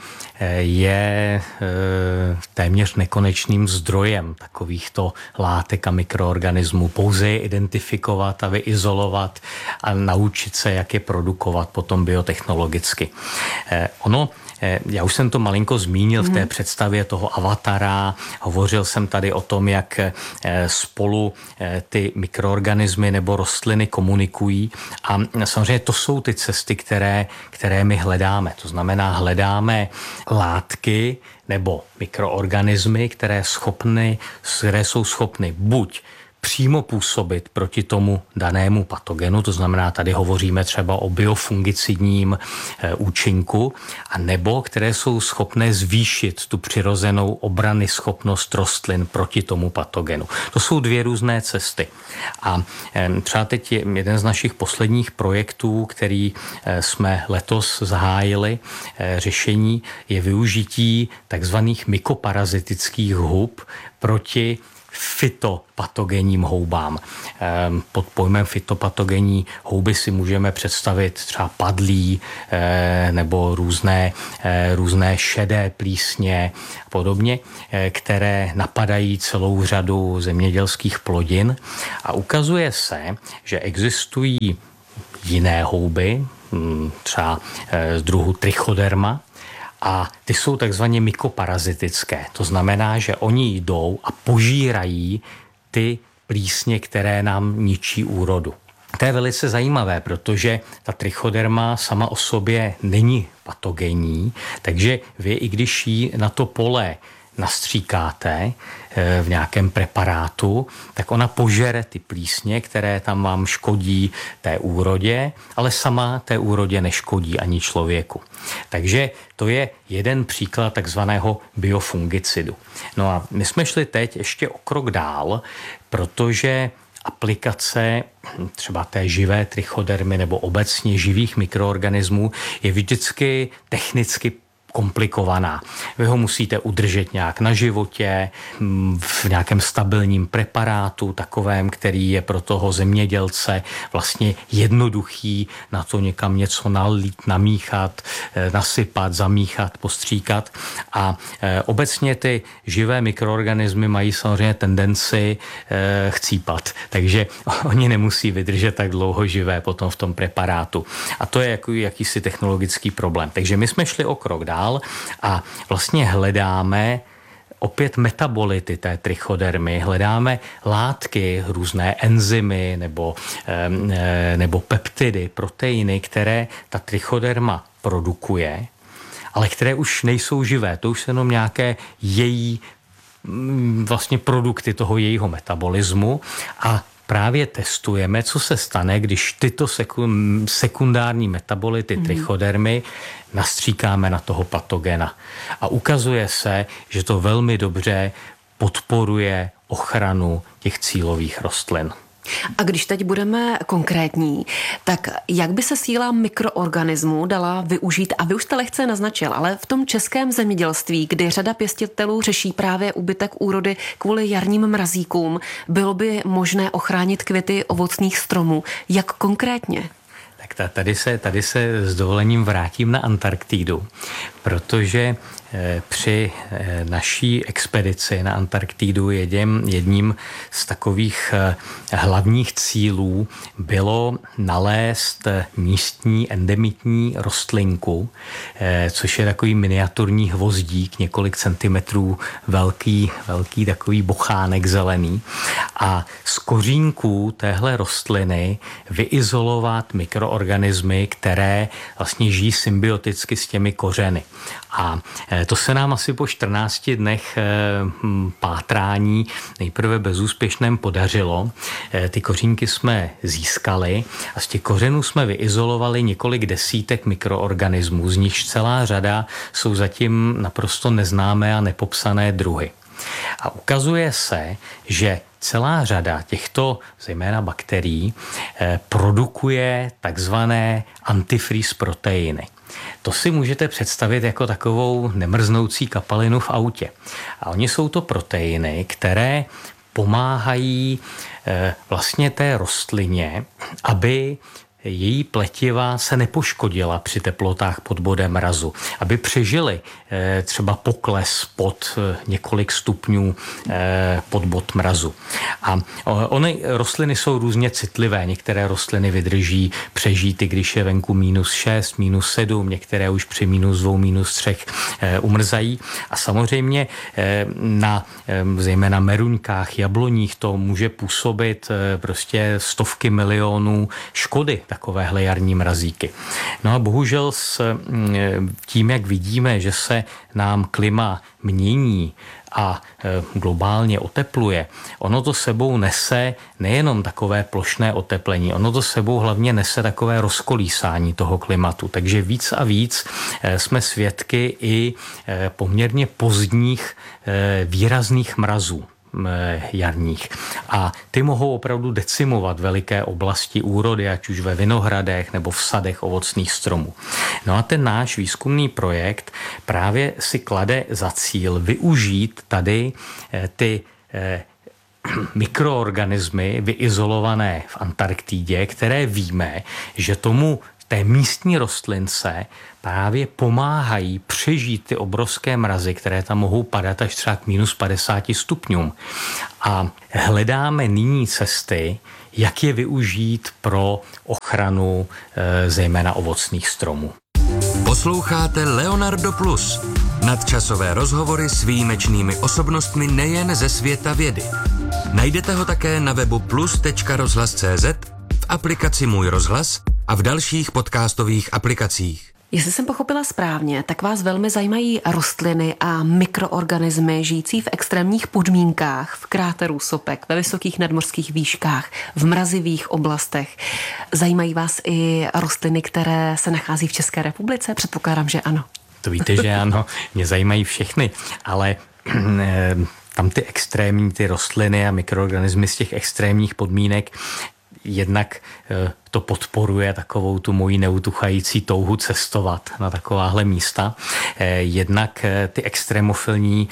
je téměř nekonečným zdrojem takovýchto látek a mikroorganismů. Pouze je identifikovat a vyizolovat a naučit se, jak je produkovat potom biotechnologicky. Ono Já už jsem to malinko zmínil v té představě toho avatara. Hovořil jsem tady o tom, jak spolu ty mikroorganismy nebo rostliny komunikují. A samozřejmě to jsou ty cesty, které, které my hledáme. To znamená, hledáme látky nebo mikroorganismy, které, schopny, které jsou schopny buď přímo působit proti tomu danému patogenu, to znamená, tady hovoříme třeba o biofungicidním e, účinku, a nebo které jsou schopné zvýšit tu přirozenou obrany schopnost rostlin proti tomu patogenu. To jsou dvě různé cesty. A e, třeba teď je jeden z našich posledních projektů, který e, jsme letos zahájili, e, řešení je využití takzvaných mykoparazitických hub proti fytopatogenním houbám. Pod pojmem fytopatogenní houby si můžeme představit třeba padlí nebo různé, různé šedé plísně a podobně, které napadají celou řadu zemědělských plodin, a ukazuje se, že existují jiné houby, třeba z druhu trichoderma, a ty jsou takzvaně mykoparazitické. To znamená, že oni jdou a požírají ty plísně, které nám ničí úrodu. To je velice zajímavé, protože ta trichoderma sama o sobě není patogenní, takže vy, i když ji na to pole nastříkáte v nějakém preparátu, tak ona požere ty plísně, které tam vám škodí té úrodě, ale sama té úrodě neškodí ani člověku. Takže to je jeden příklad takzvaného biofungicidu. No a my jsme šli teď ještě o krok dál, protože aplikace třeba té živé trichodermy nebo obecně živých mikroorganismů je vždycky technicky komplikovaná. Vy ho musíte udržet nějak na životě, v nějakém stabilním preparátu, takovém, který je pro toho zemědělce vlastně jednoduchý, na to někam něco nalít, namíchat, nasypat, zamíchat, postříkat. A e, obecně ty živé mikroorganismy mají samozřejmě tendenci e, chcípat, takže oni nemusí vydržet tak dlouho živé potom v tom preparátu. A to je jaký, jakýsi technologický problém. Takže my jsme šli o krok dál a vlastně hledáme opět metabolity té trichodermy, hledáme látky, různé enzymy nebo, e, nebo peptidy, proteiny, které ta trichoderma produkuje, ale které už nejsou živé. To už jsou jenom nějaké její vlastně produkty toho jejího metabolismu, a právě testujeme, co se stane, když tyto sekundární metabolity mm. trichodermy nastříkáme na toho patogena. A ukazuje se, že to velmi dobře podporuje ochranu těch cílových rostlin. A když teď budeme konkrétní, tak jak by se síla mikroorganismů dala využít, a vy už jste lehce naznačil, ale v tom českém zemědělství, kdy řada pěstitelů řeší právě úbytek úrody kvůli jarním mrazíkům, bylo by možné ochránit květy ovocných stromů. Jak konkrétně? Tak tady se, tady se s dovolením vrátím na Antarktidu, protože při naší expedici na Antarktidu jedním, jedním z takových hlavních cílů bylo nalézt místní endemitní rostlinku, což je takový miniaturní hvozdík, několik centimetrů velký, velký takový bochánek zelený, a z kořínků téhle rostliny vyizolovat mikroorganismy, které vlastně žijí symbioticky s těmi kořeny. A to se nám asi po čtrnácti dnech pátrání nejprve bezúspěšném podařilo. Ty kořínky jsme získali a z těch kořenů jsme vyizolovali několik desítek mikroorganismů, z nichž celá řada jsou zatím naprosto neznámé a nepopsané druhy. A ukazuje se, že celá řada těchto, zejména bakterií, produkuje takzvané antifreeze proteiny. To si můžete představit jako takovou nemrznoucí kapalinu v autě. A oni jsou to proteiny, které pomáhají e, vlastně té rostlině, aby její pletiva se nepoškodila při teplotách pod bodem mrazu, aby přežili e, třeba pokles pod e, několik stupňů e, pod bod mrazu. A ony rostliny jsou různě citlivé. Některé rostliny vydrží přežít, i když je venku minus šest, minus sedm, některé už při minus dvou, minus třech e, umrzají. A samozřejmě e, na e, zejména meruňkách, jabloních to může působit e, prostě stovky milionů škody takovéhle jarní mrazíky. No a bohužel s tím, jak vidíme, že se nám klima mění a globálně otepluje, ono to sebou nese nejenom takové plošné oteplení, ono to sebou hlavně nese takové rozkolísání toho klimatu. Takže víc a víc jsme svědky i poměrně pozdních výrazných mrazů jarních. A ty mohou opravdu decimovat veliké oblasti úrody, ať už ve vinohradech nebo v sadech ovocných stromů. No a ten náš výzkumný projekt právě si klade za cíl využít tady ty mikroorganismy vyizolované v Antarktidě, které víme, že tomu té místní rostlince právě pomáhají přežít ty obrovské mrazy, které tam mohou padat až třeba k minus padesáti stupňům. A hledáme nyní cesty, jak je využít pro ochranu e, zejména ovocných stromů. Posloucháte Leonardo Plus. Nadčasové rozhovory s výjimečnými osobnostmi nejen ze světa vědy. Najdete ho také na webu plus tečka rozhlas tečka cé zet, v aplikaci Můj rozhlas a v dalších podcastových aplikacích. Jestli jsem pochopila správně, tak vás velmi zajímají rostliny a mikroorganismy žijící v extrémních podmínkách, v kráteru sopek, ve vysokých nadmořských výškách, v mrazivých oblastech. Zajímají vás i rostliny, které se nachází v České republice? Předpokládám, že ano. To víte, že ano. Mě zajímají všechny, ale tam ty extrémní, ty rostliny a mikroorganismy z těch extrémních podmínek jednak to podporuje takovou tu moji neutuchající touhu cestovat na takováhle místa. Jednak ty extrémofilní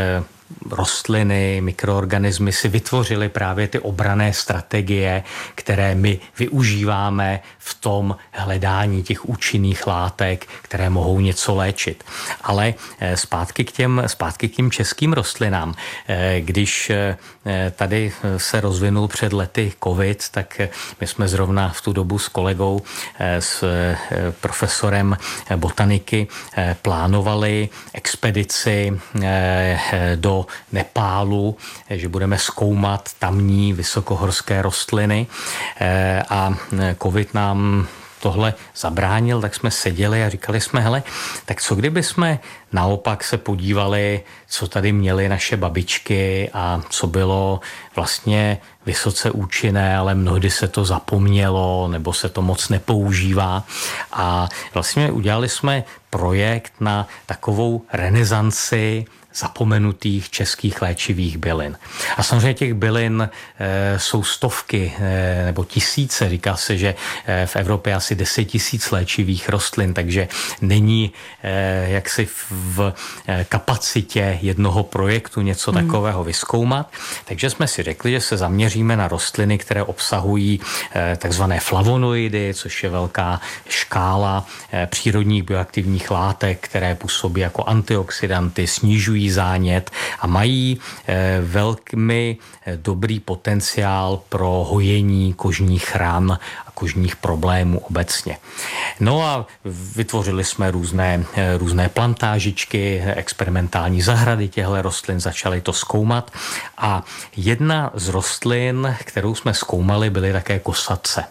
rostliny, mikroorganismy si vytvořily právě ty obranné strategie, které my využíváme v tom hledání těch účinných látek, které mohou něco léčit. Ale zpátky k těm, zpátky k těm českým rostlinám. Když tady se rozvinul před lety covid, tak my jsme zrovna v tu dobu s kolegou, s profesorem botaniky plánovali expedici do Nepálu, že budeme zkoumat tamní vysokohorské rostliny a covid nám tohle zabránil, tak jsme seděli a říkali jsme, hele, tak co kdyby jsme naopak se podívali, co tady měly naše babičky a co bylo vlastně vysoce účinné, ale mnohdy se to zapomnělo nebo se to moc nepoužívá. A vlastně udělali jsme projekt na takovou renesanci zapomenutých českých léčivých bylin. A samozřejmě těch bylin e, jsou stovky e, nebo tisíce. Říká se, že e, v Evropě asi deset tisíc léčivých rostlin, takže není e, jaksi v e, kapacitě jednoho projektu něco hmm. takového vyzkoumat. Takže jsme si řekli, že se zaměříme na rostliny, které obsahují e, takzvané flavonoidy, což je velká škála e, přírodních bioaktivních látek, které působí jako antioxidanty, snižují zánět a mají e, velmi dobrý potenciál pro hojení kožních ran a kožních problémů obecně. No a vytvořili jsme různé, různé plantážičky, experimentální zahrady těchto rostlin, začali to zkoumat a jedna z rostlin, kterou jsme zkoumali, byly také kosatce.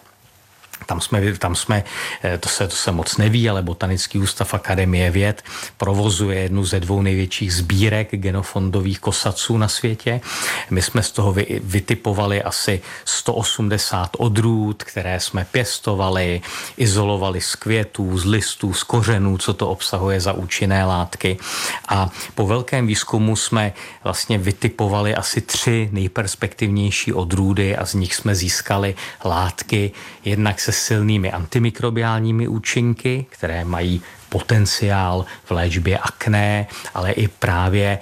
Tam jsme, tam jsme to, se, to se moc neví, ale Botanický ústav Akademie věd provozuje jednu ze dvou největších sbírek genofondových kosaců na světě. My jsme z toho vy, vytipovali asi sto osmdesát odrůd, které jsme pěstovali, izolovali z květů, z listů, z kořenů, co to obsahuje za účinné látky. A po velkém výzkumu jsme vlastně vytipovali asi tři nejperspektivnější odrůdy a z nich jsme získali látky jednak se silnými antimikrobiálními účinky, které mají potenciál v léčbě akné, ale i právě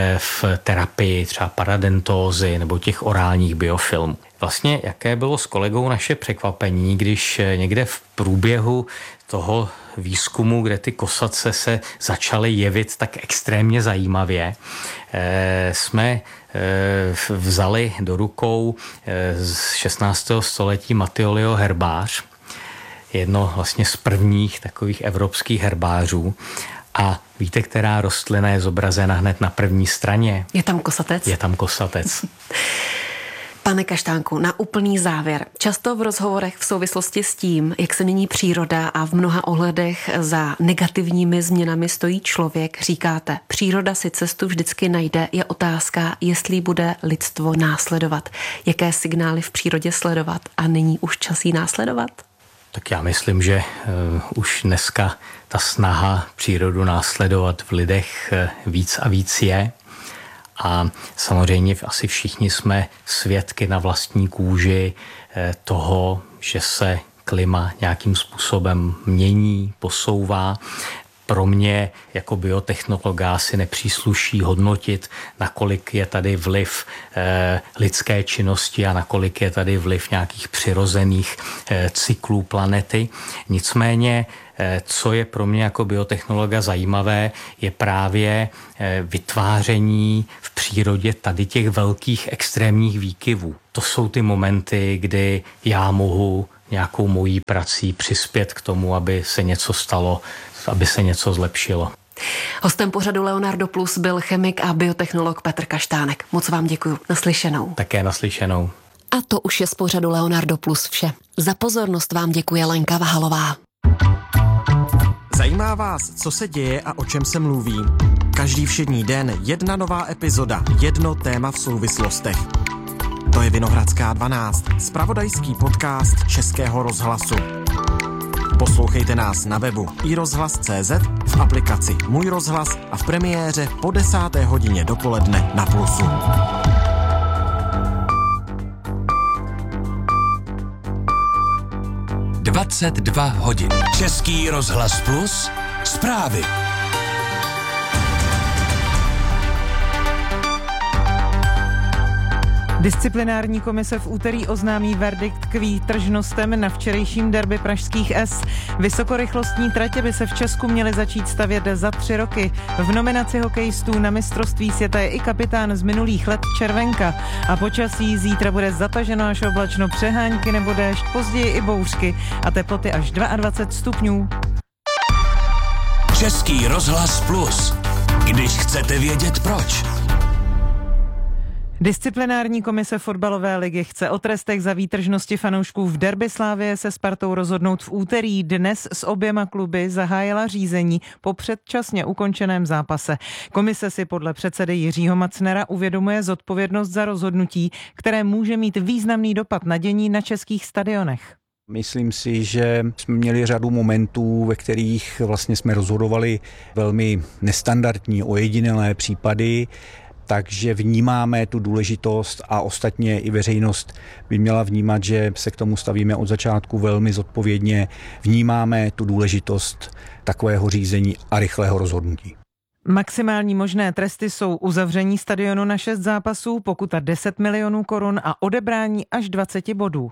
v terapii třeba paradentózy nebo těch orálních biofilmů. Vlastně jaké bylo s kolegou naše překvapení, když někde v průběhu toho výzkumu, kde ty kosace se začaly jevit tak extrémně zajímavě, jsme vzali do rukou z šestnáctého století Matthiolio herbář, jedno vlastně z prvních takových evropských herbářů. A víte, která rostlina je zobrazena hned na první straně? Je tam kosatec? Je tam kosatec. Pane Kaštánku, na úplný závěr. Často v rozhovorech v souvislosti s tím, jak se mění příroda a v mnoha ohledech za negativními změnami stojí člověk, říkáte, příroda si cestu vždycky najde, je otázka, jestli bude lidstvo následovat. Jaké signály v přírodě sledovat a není už čas jí následovat? Tak já myslím, že uh, už dneska ta snaha přírodu následovat v lidech uh, víc a víc je. A samozřejmě asi všichni jsme svědky na vlastní kůži toho, že se klima nějakým způsobem mění, posouvá. Pro mě jako biotechnologa si nepřísluší hodnotit, nakolik je tady vliv eh, lidské činnosti a nakolik je tady vliv nějakých přirozených eh, cyklů planety. Nicméně co je pro mě jako biotechnologa zajímavé, je právě vytváření v přírodě tady těch velkých extrémních výkyvů. To jsou ty momenty, kdy já mohu nějakou mojí prací přispět k tomu, aby se něco stalo, aby se něco zlepšilo. Hostem pořadu Leonardo Plus byl chemik a biotechnolog Petr Kaštánek. Moc vám děkuju. Naslyšenou. Také naslyšenou. A to už je z pořadu Leonardo Plus vše. Za pozornost vám děkuje Lenka Vahalová. Zajímá vás, co se děje a o čem se mluví? Každý všední den jedna nová epizoda, jedno téma v souvislostech. To je Vinohradská dvanáct, zpravodajský podcast Českého rozhlasu. Poslouchejte nás na webu i rozhlas tečka cé zet, v aplikaci Můj rozhlas a v premiéře po desáté hodině dopoledne na Plusu. dvacet dva hodin. Český rozhlas Plus. Zprávy. Disciplinární komise v úterý oznámí verdikt k výtržnostem na včerejším derby pražských S. Vysokorychlostní tratě by se v Česku měly začít stavět za tři roky. V nominaci hokejistů na mistrovství světa je i kapitán z minulých let Červenka. A počasí zítra bude zataženo až oblačno, přehánky nebo déšť, později i bouřky a teploty až dvacet dva stupňů. Český rozhlas Plus. Když chcete vědět proč. Disciplinární komise fotbalové ligy chce o trestech za výtržnosti fanoušků v derby Slavie se Spartou rozhodnout v úterý. Dnes s oběma kluby zahájila řízení po předčasně ukončeném zápase. Komise si podle předsedy Jiřího Macnera uvědomuje zodpovědnost za rozhodnutí, které může mít významný dopad na dění na českých stadionech. Myslím si, že jsme měli řadu momentů, ve kterých vlastně jsme rozhodovali velmi nestandardní, ojedinělé případy, takže vnímáme tu důležitost a ostatně i veřejnost by měla vnímat, že se k tomu stavíme od začátku velmi zodpovědně. Vnímáme tu důležitost takového řízení a rychlého rozhodnutí. Maximální možné tresty jsou uzavření stadionu na šest zápasů, pokuta deset milionů korun a odebrání až dvacet bodů.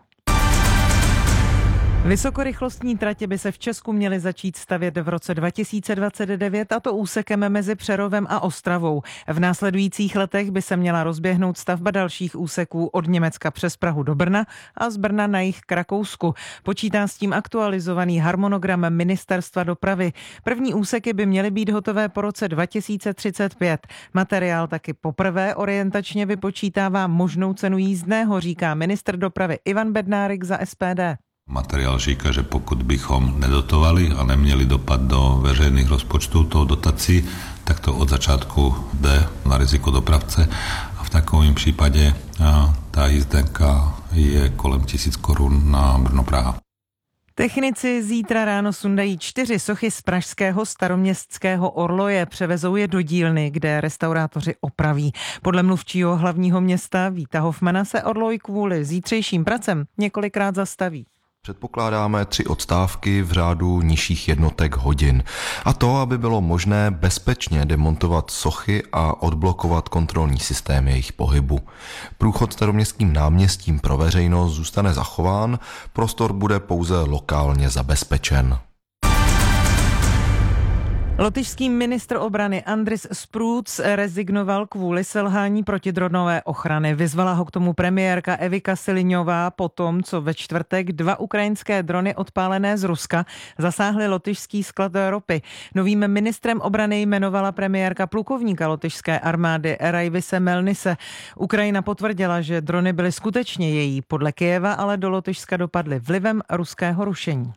Vysokorychlostní tratě by se v Česku měly začít stavět v roce dva tisíce dvacet devět, a to úsekem mezi Přerovem a Ostravou. V následujících letech by se měla rozběhnout stavba dalších úseků od Německa přes Prahu do Brna a z Brna na jih k Rakousku. Počítá s tím aktualizovaný harmonogram Ministerstva dopravy. První úseky by měly být hotové po roce dva tisíce třicet pět. Materiál taky poprvé orientačně vypočítává možnou cenu jízdného, říká ministr dopravy Ivan Bednárik za S P D. Materiál říká, že pokud bychom nedotovali a neměli dopad do veřejných rozpočtů toho dotací, tak to od začátku jde na riziko dopravce a v takovém případě ta jízdenka je kolem tisíc korun na Brno-Praha. Technici zítra ráno sundají čtyři sochy z pražského staroměstského orloje. Převezou je do dílny, kde restaurátoři opraví. Podle mluvčího hlavního města Víta Hofmana se orloj kvůli zítřejším pracem několikrát zastaví. Předpokládáme tři odstávky v řádu nižších jednotek hodin. A to, aby bylo možné bezpečně demontovat sochy a odblokovat kontrolní systém jejich pohybu. Průchod Staroměstským náměstím pro veřejnost zůstane zachován, prostor bude pouze lokálně zabezpečen. Lotyšský ministr obrany Andris Spruc rezignoval kvůli selhání protidronové ochrany. Vyzvala ho k tomu premiérka Evika Siliňová po tom, co ve čtvrtek dva ukrajinské drony odpálené z Ruska zasáhly lotyšský sklad ropy. Novým ministrem obrany jmenovala premiérka plukovníka lotyšské armády Raivise Melnise. Ukrajina potvrdila, že drony byly skutečně její. Podle Kyjeva ale do Lotyšska dopadly vlivem ruského rušení.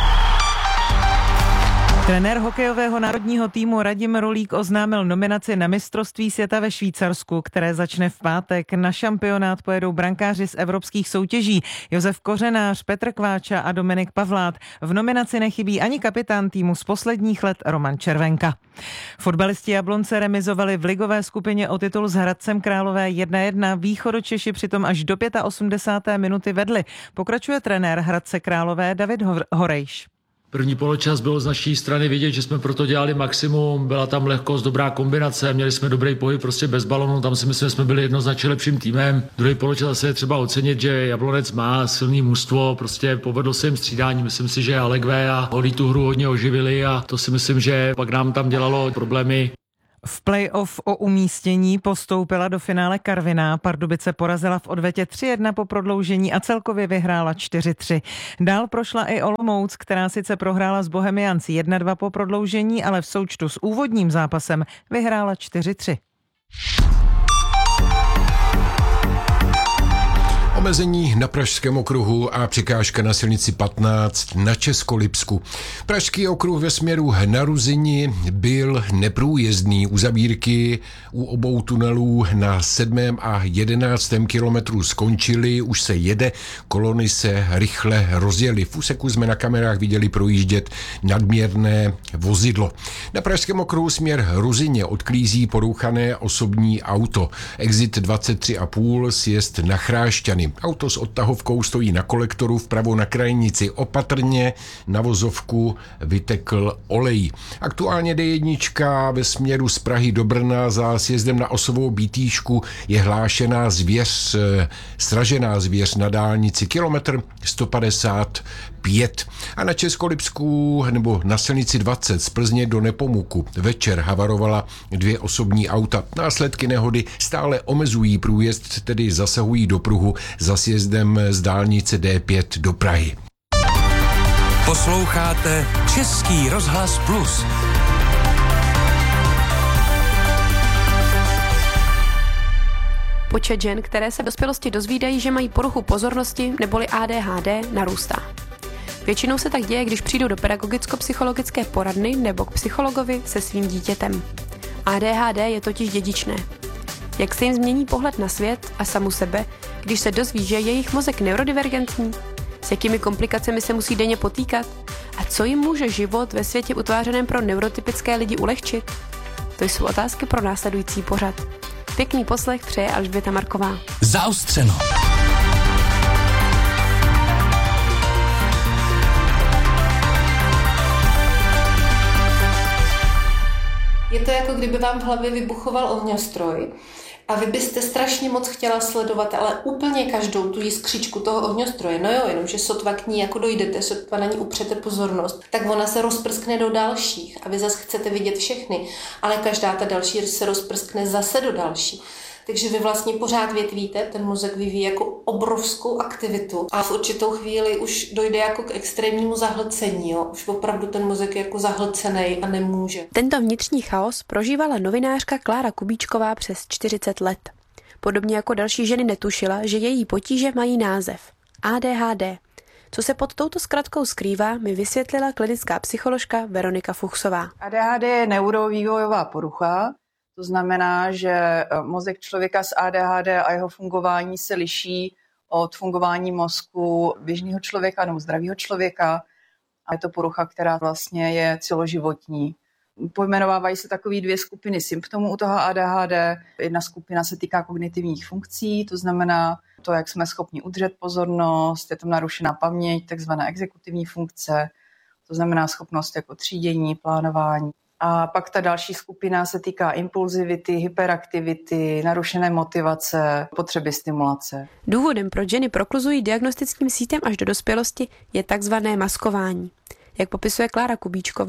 Trenér hokejového národního týmu Radim Rulík oznámil nominaci na mistrovství světa ve Švýcarsku, které začne v pátek. Na šampionát pojedou brankáři z evropských soutěží Josef Kořenář, Petr Kváča a Dominik Pavlát. V nominaci nechybí ani kapitán týmu z posledních let Roman Červenka. Fotbalisti Jablonce remizovali v ligové skupině o titul s Hradcem Králové jedna jedna. Východočeši přitom až do osmdesáté páté minuty vedli. Pokračuje trenér Hradce Králové David Horejš. První poločas bylo z naší strany vidět, že jsme proto dělali maximum, byla tam lehkost, dobrá kombinace, měli jsme dobrý pohyb prostě bez balonu, tam si myslím, že jsme byli jednoznačně lepším týmem. Druhý poločas zase je třeba ocenit, že Jablonec má silný mužstvo, prostě povedlo se jim střídání, myslím si, že Alekve a Holí tu hru hodně oživili a to si myslím, že pak nám tam dělalo problémy. V play-off o umístění postoupila do finále Karviná. Pardubice porazila v odvetě tři jedna po prodloužení a celkově vyhrála čtyři tři. Dál prošla i Olomouc, která sice prohrála s Bohemians jedna dva po prodloužení, ale v součtu s úvodním zápasem vyhrála čtyři tři. Omezení na Pražském okruhu a překážka na silnici patnáct na Českolipsku. Pražský okruh ve směru na Ruzini byl neprůjezdný. Uzavírky u obou tunelů na sedmém a jedenáctém kilometru skončily, už se jede, kolony se rychle rozjely. V úseku jsme na kamerách viděli projíždět nadměrné vozidlo. Na Pražském okruhu směr Ruzině odklízí porouchané osobní auto. Exit dvacet tři a půl, sjezd na Chrášťany. Auto s odtahovkou stojí na kolektoru, vpravo na krajnici opatrně, na vozovku vytekl olej. Aktuálně D jedna ve směru z Prahy do Brna za sjezdem na Osovou Bítýšku je hlášená zvěř, sražená zvěř na dálnici kilometr sto padesát pět. A na Českolipsku nebo na silnici dvacet z Plzně do Nepomuku večer havarovala dvě osobní auta. Následky nehody stále omezují průjezd, tedy zasahují do pruhu za sjezdem z dálnice D pět do Prahy. Posloucháte Český rozhlas Plus. Počet žen, které se v dospělosti dozvídají, že mají poruchu pozornosti neboli A D H D, narůstá. Většinou se tak děje, když přijdou do pedagogicko-psychologické poradny nebo k psychologovi se svým dítětem. A D H D je totiž dědičné. Jak se jim změní pohled na svět a samu sebe, když se dozví, že je jejich mozek neurodivergentní? S jakými komplikacemi se musí denně potýkat? A co jim může život ve světě utvářeném pro neurotypické lidi ulehčit? To jsou otázky pro následující pořad. Pěkný poslech přeje Alžběta Marková. Zaostřeno. Je to jako kdyby vám v hlavě vybuchoval ohňostroj a vy byste strašně moc chtěla sledovat, ale úplně každou tu jiskřičku toho ohňostroje. No jo, jenomže sotva k ní jako dojdete, sotva na ní upřete pozornost, tak ona se rozprskne do dalších a vy zase chcete vidět všechny, ale každá ta další se rozprskne zase do další. Takže vy vlastně pořád větvíte, ten mozek vyvíjí jako obrovskou aktivitu a v určitou chvíli už dojde jako k extrémnímu zahlcení. Jo? Už opravdu ten mozek je jako zahlcený a nemůže. Tento vnitřní chaos prožívala novinářka Klára Kubíčková přes čtyřicet let. Podobně jako další ženy netušila, že její potíže mají název A D H D. Co se pod touto zkratkou skrývá, mi vysvětlila klinická psycholožka Veronika Fuchsová. A D H D je neurovývojová porucha. To znamená, že mozek člověka s A D H D a jeho fungování se liší od fungování mozku běžného člověka nebo zdravého člověka. A je to porucha, která vlastně je celoživotní. Pojmenovávají se takové dvě skupiny symptomů u toho A D H D. Jedna skupina se týká kognitivních funkcí, to znamená to, jak jsme schopni udržet pozornost, je tam narušená paměť, takzvané exekutivní funkce, to znamená schopnost jako třídění, plánování. A pak ta další skupina se týká impulzivity, hyperaktivity, narušené motivace, potřeby stimulace. Důvodem, proč ženy prokluzují diagnostickým sítem až do dospělosti, je takzvané maskování. Jak popisuje Klára Kubíčková,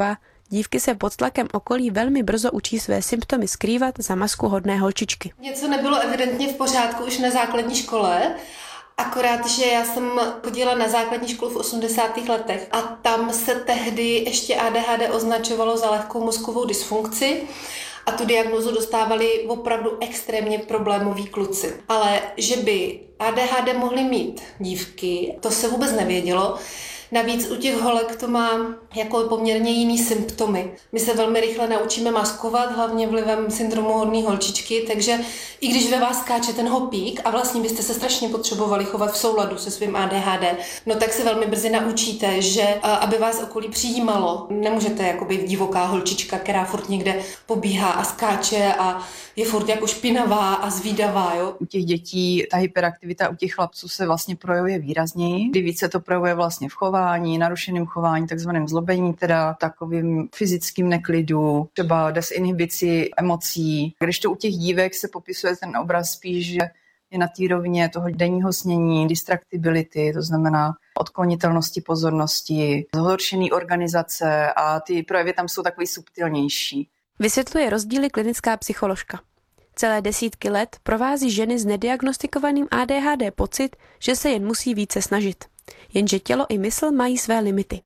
Dívky se pod tlakem okolí velmi brzo učí své symptomy skrývat za masku hodné holčičky. Něco nebylo evidentně v pořádku už na základní škole, akorát, že já jsem chodila na základní školu v osmdesátých letech a tam se tehdy ještě A D H D označovalo za lehkou mozkovou dysfunkci a tu diagnózu dostávali opravdu extrémně problémoví kluci. Ale že by A D H D mohly mít dívky, to se vůbec nevědělo. Navíc u těch holek to má jako poměrně jiný symptomy. My se velmi rychle naučíme maskovat, hlavně vlivem syndromu hodné holčičky, takže i když ve vás skáče ten hopík a vlastně byste se strašně potřebovali chovat v souladu se svým A D H D, no tak se velmi brzy naučíte, že aby vás okolí přijímalo, nemůžete jako být divoká holčička, která furt někde pobíhá a skáče a je furt jako špinavá a zvídavá. Jo? U těch dětí ta hyperaktivita u těch chlapců se vlastně projevuje výrazněji, kdy více to projevuje vlastně v chování, narušeným chování, takzvaným zlobení, teda takovým fyzickým neklidu, třeba desinhibici emocí. Když to u těch dívek se popisuje ten obraz spíš, že je na té rovině toho denního snění, distractibility, to znamená odklonitelnosti pozornosti, zhoršený organizace a ty projevy tam jsou takový subtilnější. Vysvětluje rozdíly klinická psycholožka. Celé desítky let provází ženy s nediagnostikovaným A D H D pocit, že se jen musí více snažit. Jenže tělo i mysl mají své limity.